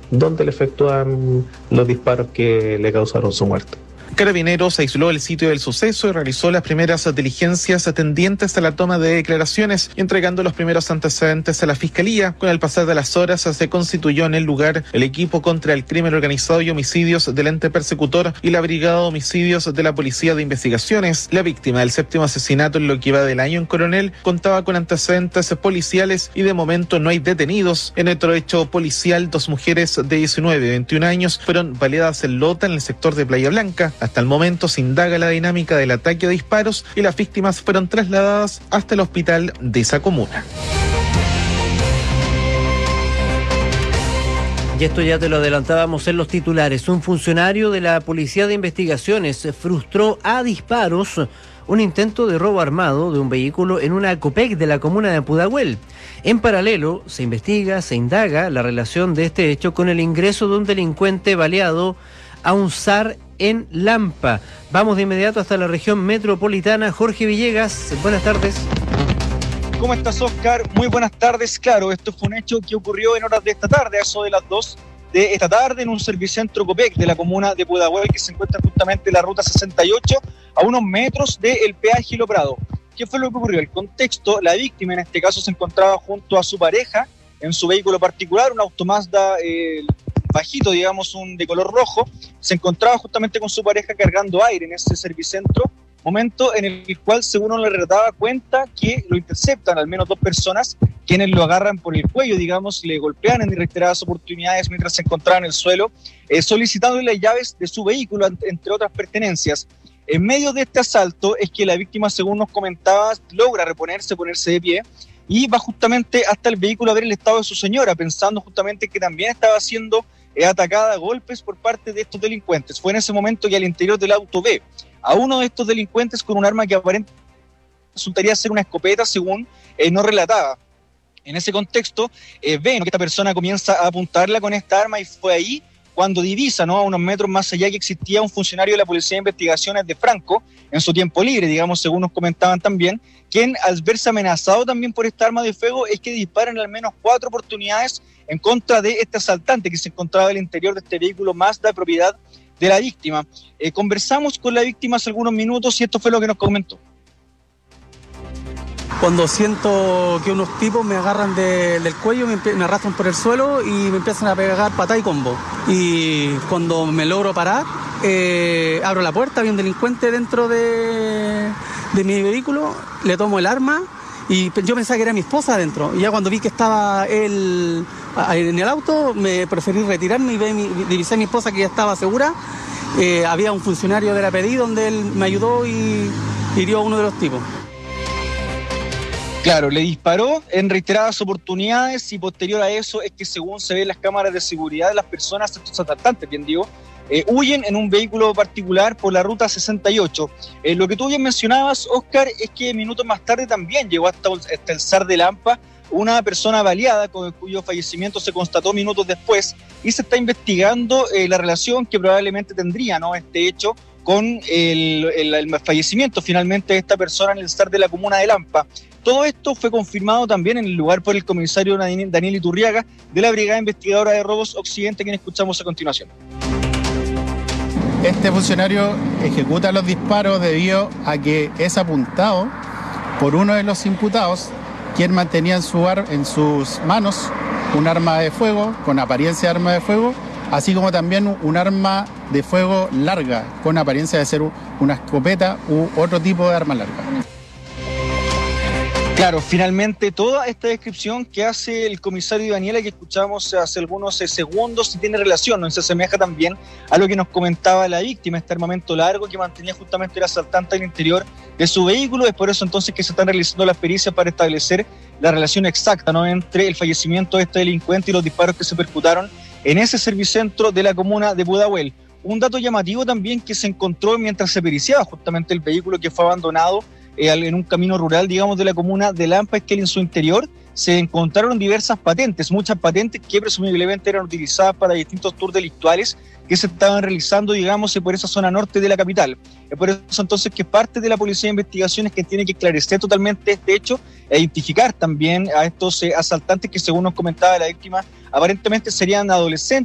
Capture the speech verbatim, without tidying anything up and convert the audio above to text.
donde le efectúan los disparos que le causaron su muerte. Carabineros aisló el sitio del suceso y realizó las primeras diligencias tendientes a la toma de declaraciones, entregando los primeros antecedentes a la Fiscalía. Con el pasar de las horas se constituyó en el lugar el equipo contra el crimen organizado y homicidios del ente persecutor y la brigada de homicidios de la Policía de Investigaciones. La víctima del séptimo asesinato en lo que va del año en Coronel contaba con antecedentes policiales y de momento no hay detenidos. En otro hecho policial, dos mujeres de diecinueve y veintiún años fueron baleadas en Lota, en el sector de Playa Blanca. Hasta el momento se indaga la dinámica del ataque a disparos y las víctimas fueron trasladadas hasta el hospital de esa comuna. Y esto ya te lo adelantábamos en los titulares. Un funcionario de la Policía de Investigaciones frustró a disparos un intento de robo armado de un vehículo en una Copec de la comuna de Pudahuel. En paralelo, se investiga, se indaga la relación de este hecho con el ingreso de un delincuente baleado a un S A R en Lampa. Vamos de inmediato hasta la región metropolitana. Jorge Villegas, buenas tardes. ¿Cómo estás, Oscar? Muy buenas tardes. Claro, esto fue un hecho que ocurrió en horas de esta tarde, a eso de las dos de esta tarde, en un servicentro Copec de la comuna de Pudahuel, que se encuentra justamente en la ruta sesenta y ocho, a unos metros del peaje Lo Prado. ¿Qué fue lo que ocurrió? El contexto: la víctima en este caso se encontraba junto a su pareja en su vehículo particular, un auto Mazda eh, bajito, digamos, un de color rojo. Se encontraba justamente con su pareja cargando aire en ese servicentro, momento en el cual, según uno le relataba, cuenta que lo interceptan al menos dos personas, quienes lo agarran por el cuello, digamos, le golpean en reiteradas oportunidades mientras se encontraba en el suelo, eh, solicitándole las llaves de su vehículo, entre otras pertenencias. En medio de este asalto es que la víctima, según nos comentaba, logra reponerse, ponerse de pie, y va justamente hasta el vehículo a ver el estado de su señora, pensando justamente que también estaba siendo eh, atacada a golpes por parte de estos delincuentes. Fue en ese momento que al interior del auto ve a uno de estos delincuentes con un arma que aparentemente resultaría ser una escopeta, según eh, nos relataba. En ese contexto, eh, ven que esta persona comienza a apuntarla con esta arma, y fue ahí cuando divisa, ¿no?, a unos metros más allá, que existía un funcionario de la Policía de Investigaciones de Franco, en su tiempo libre, digamos, según nos comentaban también, quien, al verse amenazado también por esta arma de fuego, es que disparan al menos cuatro oportunidades en contra de este asaltante que se encontraba al interior de este vehículo Mazda, propiedad de la víctima. Eh, conversamos con la víctima hace algunos minutos y esto fue lo que nos comentó. Cuando siento que unos tipos me agarran de, del cuello, me, me arrastran por el suelo y me empiezan a pegar patada y combo. Y cuando me logro parar, eh, abro la puerta, había un delincuente dentro de, de mi vehículo, le tomo el arma y yo pensaba que era mi esposa adentro. Y ya cuando vi que estaba él en el auto, me preferí retirarme y vi, divisé a mi esposa, que ya estaba segura. Eh, había un funcionario de la P D I donde él me ayudó y hirió a uno de los tipos. Claro, le disparó en reiteradas oportunidades, y posterior a eso es que, según se ve en las cámaras de seguridad, las personas, estos asaltantes, bien digo, eh, huyen en un vehículo particular por la ruta sesenta y ocho. Eh, lo que tú bien mencionabas, Oscar, es que minutos más tarde también llegó hasta, hasta el S A R de Lampa una persona baleada, con cuyo fallecimiento se constató minutos después, y se está investigando eh, la relación que probablemente tendría, ¿no?, este hecho con el, el, el fallecimiento finalmente de esta persona en el S A R de la comuna de Lampa. Todo esto fue confirmado también en el lugar por el comisario Daniel Iturriaga, de la Brigada Investigadora de Robos Occidente, quien escuchamos a continuación. Este funcionario ejecuta los disparos debido a que es apuntado por uno de los imputados, quien mantenía en, su ar- en sus manos un arma de fuego, con apariencia de arma de fuego, así como también un arma de fuego larga, con apariencia de ser una escopeta u otro tipo de arma larga. Claro, finalmente toda esta descripción que hace el comisario Daniela, que escuchamos hace algunos segundos, sí tiene relación, ¿no? Se asemeja también a lo que nos comentaba la víctima, este armamento largo que mantenía justamente el asaltante al interior de su vehículo. Es por eso entonces que se están realizando las pericias para establecer la relación exacta, ¿no?, entre el fallecimiento de este delincuente y los disparos que se percutaron en ese servicentro de la comuna de Pudahuel. Un dato llamativo también que se encontró mientras se periciaba justamente el vehículo que fue abandonado eh, en un camino rural, digamos, de la comuna de Lampa, es que en su interior se encontraron diversas patentes, muchas patentes que presumiblemente eran utilizadas para distintos tours delictuales que se estaban realizando, digamos, por esa zona norte de la capital. Es por eso entonces que parte de la Policía de Investigaciones que tiene que esclarecer totalmente este hecho e identificar también a estos eh, asaltantes que, según nos comentaba la víctima, aparentemente serían adolescentes